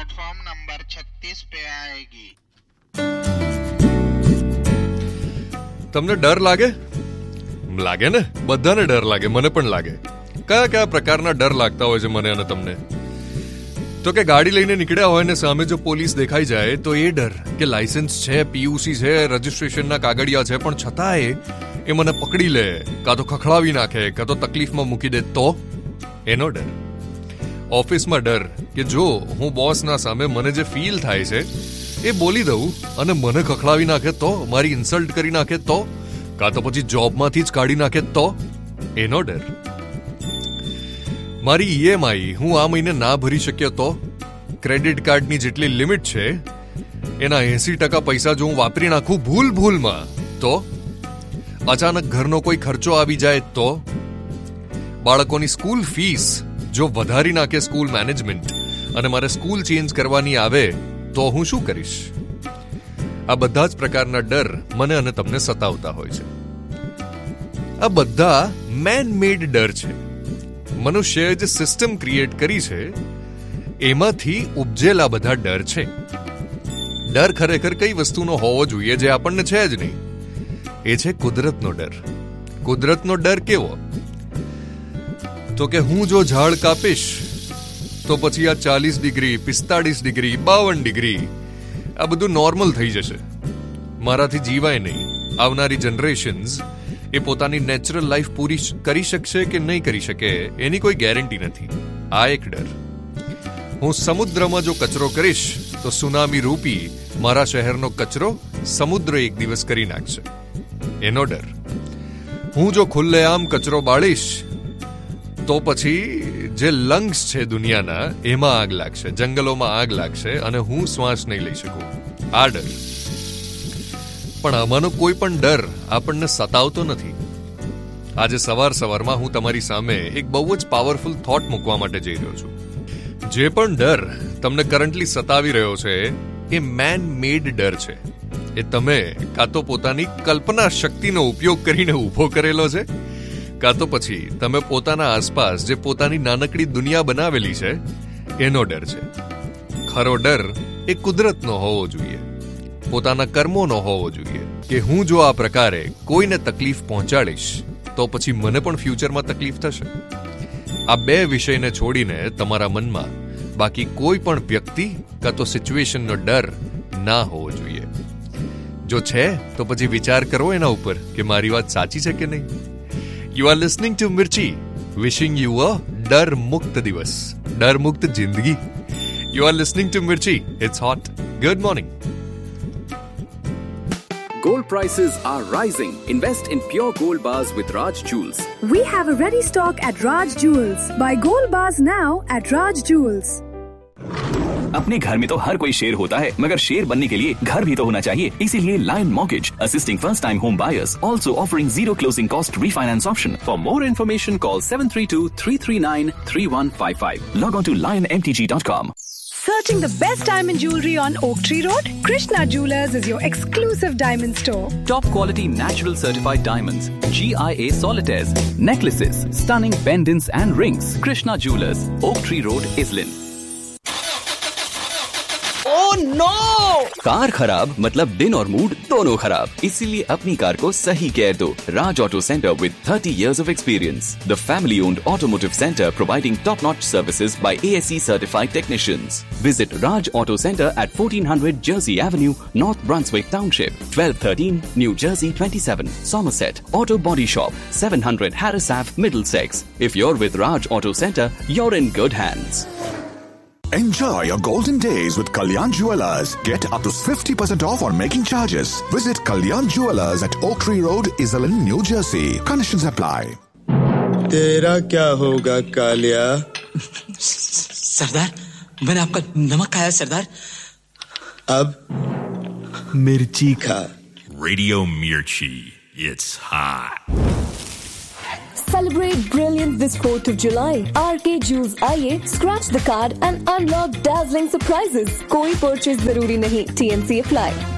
Platform number 36 पे आएगी। તમને ડર લાગે ને? બધાને ડર લાગે, મને પણ લાગે. કયા કયા પ્રકારના ડર લાગતા હોય છે મને અને તમને? તો કે ગાડી લઈને નીકળ્યા હોય ને સામે જો પોલીસ દેખાઈ જાય તો એ ડર કે લાયસન્સ છે, પીયુસી છે, રજીસ્ટ્રેશનના કાગળિયા છે, પણ છતાંય એ મને પકડી લે, કાં તો ખખડાવી નાખે, કાં તો તકલીફમાં મૂકી દે, તો એનો ડર. ઓફિસમાં ડર કે જો હું બોસના સામે મને જે ફીલ થાય છે એ બોલી દઉં અને મને ખખડાવી નાખે તો, મારી ઇન્સલ્ટ કરી નાખે તો, કાં તો પછી જોબમાંથી જ કાઢી નાખે તો, એનો ડર. મારી ઈએમઆઈ હું આ મહિને ના ભરી શક્યો તો, ક્રેડિટ કાર્ડની જેટલી લિમિટ છે એના 80% પૈસા જો હું વાપરી નાખું ભૂલમાં તો, અચાનક ઘરનો કોઈ ખર્ચો આવી જાય તો, બાળકોની સ્કૂલ ફીસ જો વધારી નાખે સ્કૂલ મેનેજમેન્ટ અને મારે સ્કૂલ ચેન્જ કરવાની આવે તો હું શું કરીશ? આ બધા જ પ્રકારના ડર મને અને તમને સતાવતા હોય છે. આ બધા મેન મેડ ડર છે. મનુષ્યએ જે સિસ્ટમ ક્રિએટ કરી છે એમાંથી ઉપજેલા બધા ડર છે. ડર ખરેખર કઈ વસ્તુનો હોવો જોઈએ જે આપણને છે જ નહીં? એ છે કુદરતનો ડર. કુદરતનો ડર કેવો? તો કે હું જો ઝાડ કાપીશ તો પછી આ 40 ડિગ્રી, 45 ડિગ્રી, 52 ડિગ્રી આ બધું નોર્મલ થઈ જશે, મારાથી જીવાય નહીં. આવનારી જનરેશન્સ એ પોતાની નેચરલ લાઈફ પૂરી કરી શકશે કે નહીં કરી શકે એની કોઈ ગેરંટી નથી. આ એક ડર. હું સમુદ્રમાં જો કચરો કરીશ તો સુનામી રૂપી મારા શહેરનો કચરો સમુદ્ર એક દિવસ કરી નાખશે, એનો ડર. હું જો ખુલ્લેઆમ કચરો બાળીશ તો પછી જે લંગ્સ છે દુનિયાના એમાં આગ લાગશે, જંગલોમાં આગ લાગશે અને હું શ્વાસ નહીં લઈ શકું. આ ડર. પણ આમાંનો કોઈ પણ ડર આપણને સતાવતો નથી. આજે સવારમાં હું તમારી સામે એક બહુ જ પાવરફુલ થોટ મૂકવા માટે જઈ રહ્યો છું. જે પણ ડર તમને કરન્ટલી સતાવી રહ્યો છે એ મેન મેડ ડર છે. એ તમે કાં તો પોતાની કલ્પના શક્તિનો ઉપયોગ કરીને ઊભો કરેલો છે, કાં તો પછી તમે પોતાના આસપાસ જે પોતાની નાનકડી દુનિયા બનાવેલી છે એનો ડર છે. ખરો ડર એ કુદરતનો હોવો જોઈએ, પોતાના કર્મોનો હોવો જોઈએ કે હું જો આ પ્રકારે કોઈને તકલીફ પહોંચાડીશ તો પછી મને પણ ફ્યુચરમાં તકલીફ થશે. આ બે વિષયને છોડીને તમારા મનમાં બાકી કોઈ પણ વ્યક્તિ કાં તો સિચ્યુએશનનો ડર ના હોવો જોઈએ. જો છે તો પછી વિચાર કરો એના ઉપર કે મારી વાત સાચી છે કે નહીં. You are listening to Mirchi, wishing you a ડર મુક્ત દિવસ, ડર મુક્ત જિંદગી. You are listening to Mirchi. It's hot. Good morning. Gold prices are rising. Invest in pure gold bars with Raj Jewels. We have a ready stock at Raj Jewels. Buy gold bars now at Raj Jewels. अपने घर में तो हर कोई शेर होता है, मगर शेर बनने के लिए घर भी तो होना चाहिए. इसीलिए Lion Mortgage, assisting first-time home buyers, also offering zero closing cost refinance option. For more information, call 732-339-3155. Log on to lionmtg.com. Searching the best diamond jewelry on Oak Tree Road? Krishna Jewelers is your exclusive diamond store. Top quality natural certified diamonds, GIA solitaires, necklaces, stunning pendants and rings. Krishna Jewelers, Oak Tree Road, Islin. Oh no! Car खराब मतलब दिन और mood दोनों खराब. इसीलिए अपनी car को सही केयर दो. Raj Auto Center with 30 years of experience. The family-owned automotive center providing top-notch services by ASE certified technicians. Visit Raj Auto Center at 1400 Jersey Avenue, North Brunswick Township, 1213 New Jersey 27, Somerset. Auto Body Shop, 700 Harris Ave, Middlesex. If you're with Raj Auto Center, you're in good hands. Enjoy your golden days with Kalyan Jewellers. Get up to 50% off on making charges. Visit Kalyan Jewellers at Oak Tree Road, Iselin, New Jersey. Conditions apply. तेरा क्या होगा कालिया? सरदार, मैंने आपका नमक खाया सरदार. अब मिर्ची खा. Radio Mirchi. It's hot. Celebrate brilliance this 4th of July. RK Jewels आइए, scratch the card and unlock dazzling surprises. कोई purchase जरूरी नहीं. TNC apply.